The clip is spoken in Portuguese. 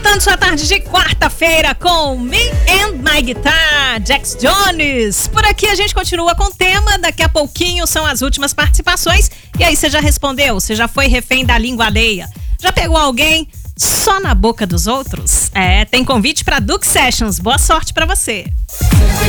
Começando sua tarde de quarta-feira com Me and My Guitar, Jax Jones. Por aqui a gente continua com o tema, daqui a pouquinho são as últimas participações. E aí, você já respondeu? Você já foi refém da língua alheia? Já pegou alguém só na boca dos outros? Tem convite para Duke Sessions. Boa sorte para você.